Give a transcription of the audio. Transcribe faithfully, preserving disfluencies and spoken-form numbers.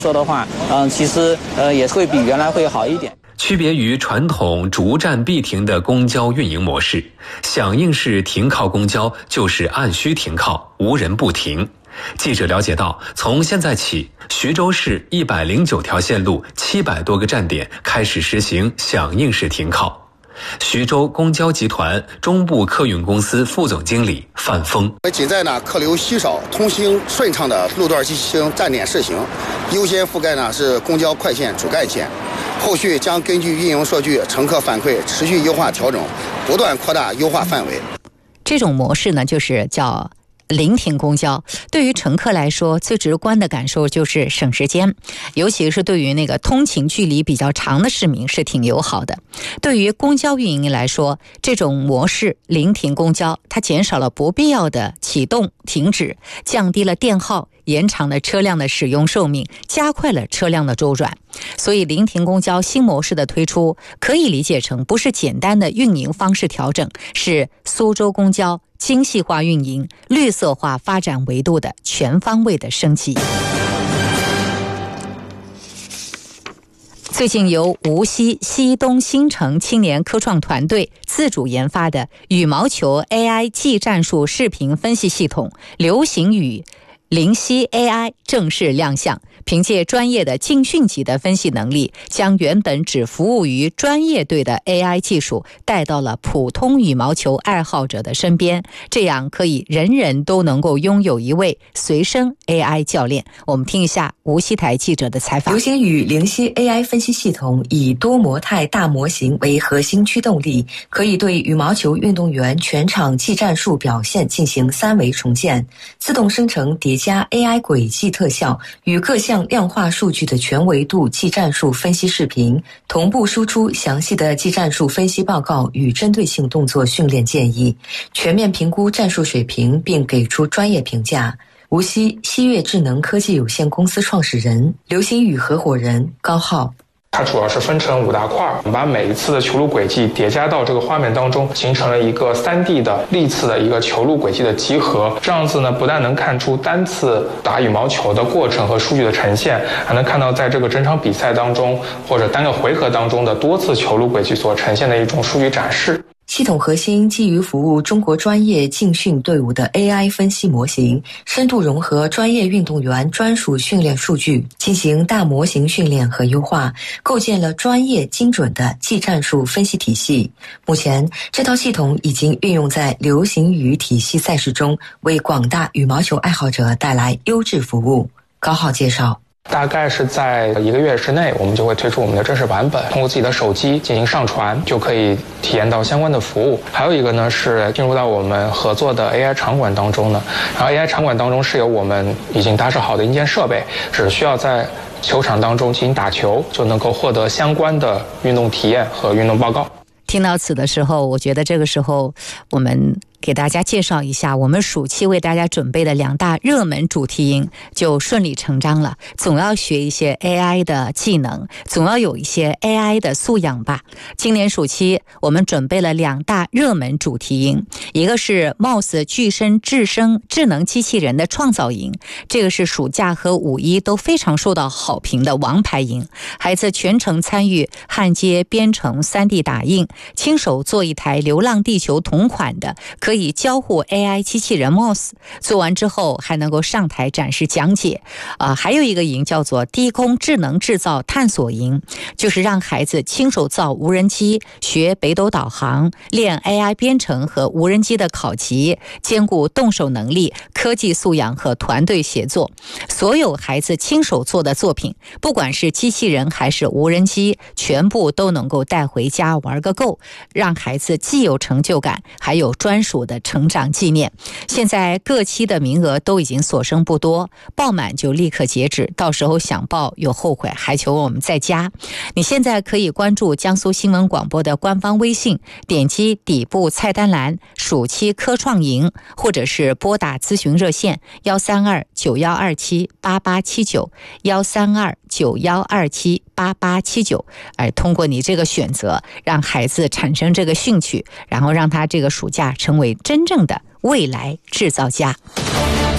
说的话，嗯，其实呃也会比原来会好一点。 区别于传统逐站必停的公交运营模式，响应式停靠公交就是按需停靠，无人不停。记者了解到，从现在起，徐州市一百零九条线路七百多个站点开始实行响应式停靠。徐州公交集团中部客运公司副总经理范峰： 仅在呢客流稀少、通行顺畅的路段进行站点试行，优先覆盖呢是公交快线主干线。后续将根据运营数据、乘客反馈持续优化调整，不断扩大优化范围。 这种模式呢，就是叫临停公交。对于乘客来说，最直观的感受就是省时间，尤其是对于那个通勤距离比较长的市民是挺友好的。对于公交运营来说，这种模式临停公交，它减少了不必要的启动停止，降低了电耗，延长了车辆的使用寿命，加快了车辆的周转。所以临停公交新模式的推出，可以理解成不是简单的运营方式调整，是苏州公交精细化运营、绿色化发展维度的全方位的升级。最近由无锡西东新城青年科创团队自主研发的羽毛球 A I 技战术视频分析系统流行语灵犀 A I 正式亮相，凭借专业的竞训级的分析能力，将原本只服务于专业队的 A I 技术带到了普通羽毛球爱好者的身边，这样可以人人都能够拥有一位随身 A I 教练。我们听一下无锡台记者的采访。 流行语灵犀 A I 分析系统以多模态大模型为核心驱动力，可以对羽毛球运动员全场技战术表现进行三维重建，自动生成叠加 A I 轨迹特效与各项量化数据的全维度技战术分析视频，同步输出详细的技战术分析报告与针对性动作训练建议，全面评估战术水平并给出专业评价。无锡西岳智能科技有限公司创始人、流行语合伙人高浩。 它主要是分成五大块，把每一次的球路轨迹叠加到这个画面当中，形成了一个 三 D 的历次的一个球路轨迹的集合。这样子呢，不但能看出单次打羽毛球的过程和数据的呈现，还能看到在这个整场比赛当中或者单个回合当中的多次球路轨迹所呈现的一种数据展示。 系统核心基于服务中国专业竞训队伍的 A I 分析模型，深度融合专业运动员专属训练数据，进行大模型训练和优化，构建了专业精准的技战术分析体系。目前，这套系统已经运用在流行语体系赛事中，为广大羽毛球爱好者带来优质服务。高浩介绍。 大概是在一个月之内，我们就会推出我们的正式版本，通过自己的手机进行上传，就可以体验到相关的服务。还有一个呢，是进入到我们合作的 A I 场馆当中呢，然后 A I 场馆当中是有我们已经搭设好的硬件设备，只需要在球场当中进行打球，就能够获得相关的运动体验和运动报告。 听到此的时候，我觉得这个时候我们给大家介绍一下我们暑期为大家准备的两大热门主题营就顺理成章了。总要学一些 A I 的技能，总要有一些 A I 的素养吧。今年暑期我们准备了两大热门主题营，一个是貌似具身智生智能机器人的创造营，这个是暑假和五一都非常受到好评的王牌营，孩子全程参与焊接编程 三 D 打印，亲手做一台流浪地球同款的可以交互 A I 机器人 M O S， 做完之后还能够上台展示讲解。呃，还有一个营叫做低空智能制造探索营，就是让孩子亲手造无人机，学北斗导航，练 A I 编程和无人机的考级，兼顾动手能力、科技素养和团队协作。所有孩子亲手做的作品，不管是机器人还是无人机，全部都能够带回家玩个够，让孩子既有成就感，还有专属的成长纪念。现在各期的名额都已经所剩不多，报满就立刻截止，到时候想报有后悔还求我们再加。你现在可以关注江苏新闻广播的官方微信，点击底部菜单栏暑期科创营，或者是拨打咨询热线幺三二九幺二七八八七九幺三二九幺二七八八七九，哎，通过你这个选择，让孩子产生这个兴趣，然后让他这个暑假成为真正的未来制造家。